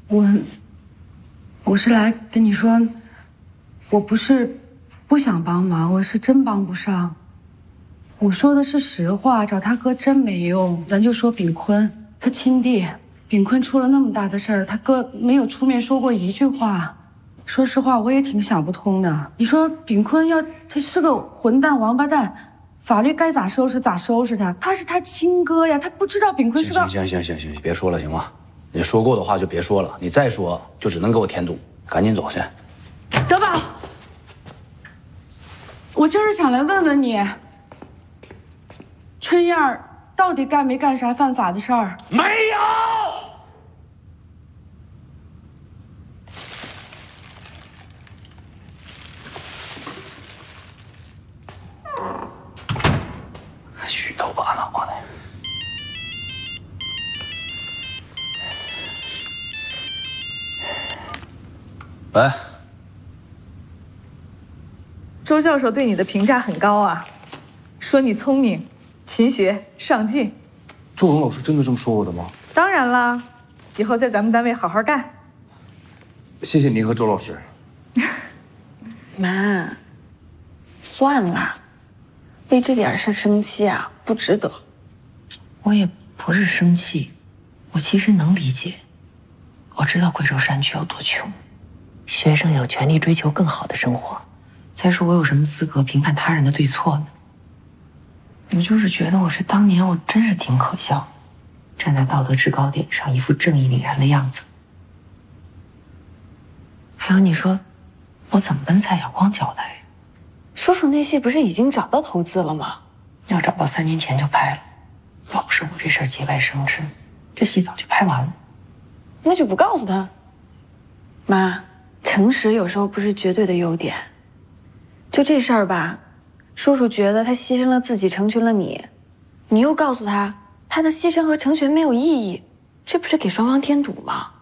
我是来跟你说，我不是不想帮忙，我是真帮不上。我说的是实话，找他哥真没用。咱就说炳坤，他亲弟，炳坤出了那么大的事儿，他哥没有出面说过一句话。说实话，我也挺想不通的。你说炳坤他是个混蛋王八蛋，法律该咋收拾咋收拾他。他是他亲哥呀，他不知道炳坤是个…… 行，别说了行吗？你说过的话就别说了，你再说就只能给我添堵。赶紧走去。 德宝，我就是想来问问你。春燕儿到底干没干啥犯法的事儿？ 没有。虚头巴脑的。喂， 周教授对你的评价很高啊，说你聪明。勤学上进， 周荣老师真的这么说我的吗？ 当然啦，以后在咱们单位好好干。 谢谢您和周老师。 妈，算了，为这点事生气啊，不值得。 我也不是生气，我其实能理解。我知道贵州山区有多穷，学生有权利追求更好的生活。再说我有什么资格评判他人的对错呢？我就是觉得我当年我真是挺可笑，站在道德制高点上，一副正义凛然的样子。还有你说，我怎么跟蔡晓光交代呀？ 叔叔那戏不是已经找到投资了吗？ 要找到3年前就拍了，要不是我这事儿节外生枝，这戏早就拍完了。 那就不告诉他。妈，诚实有时候不是绝对的优点。就这事儿吧。叔叔觉得他牺牲了自己，成全了你，你又告诉他他的牺牲和成全没有意义，这不是给双方添堵吗？